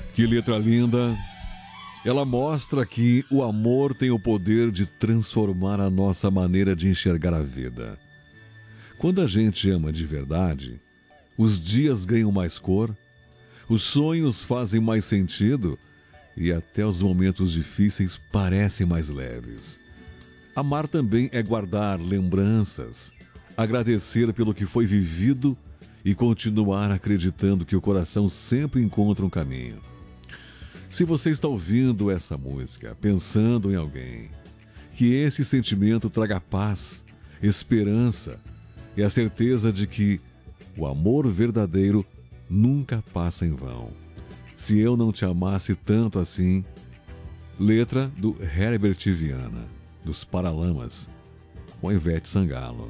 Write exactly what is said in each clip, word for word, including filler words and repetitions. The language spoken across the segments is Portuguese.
Que letra linda! Ela mostra que o amor tem o poder de transformar a nossa maneira de enxergar a vida. Quando a gente ama de verdade, os dias ganham mais cor, os sonhos fazem mais sentido e até os momentos difíceis parecem mais leves. Amar também é guardar lembranças, agradecer pelo que foi vivido e continuar acreditando que o coração sempre encontra um caminho. Se você está ouvindo essa música, pensando em alguém, que esse sentimento traga paz, esperança e a certeza de que o amor verdadeiro nunca passa em vão. Se eu não te amasse tanto assim, letra do Herbert Viana, dos Paralamas, com a Ivete Sangalo.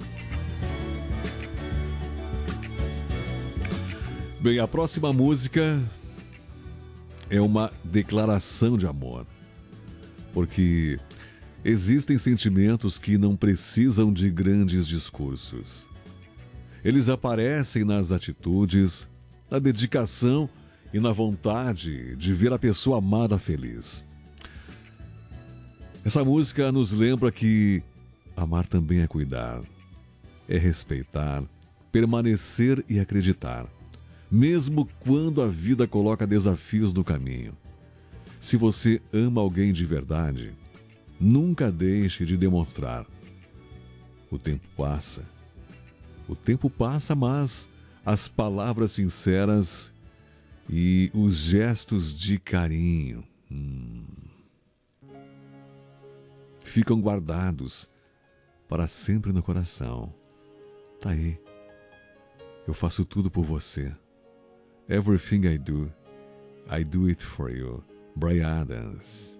Bem, a próxima música é uma declaração de amor, porque existem sentimentos que não precisam de grandes discursos. Eles aparecem nas atitudes, na dedicação e na vontade de ver a pessoa amada feliz. Essa música nos lembra que amar também é cuidar, é respeitar, permanecer e acreditar, mesmo quando a vida coloca desafios no caminho. Se você ama alguém de verdade, nunca deixe de demonstrar. O tempo passa. O tempo passa, mas as palavras sinceras e os gestos de carinho hum, ficam guardados para sempre no coração. Tá aí. Eu faço tudo por você. Everything I do, I do it for you. Bryan Adams.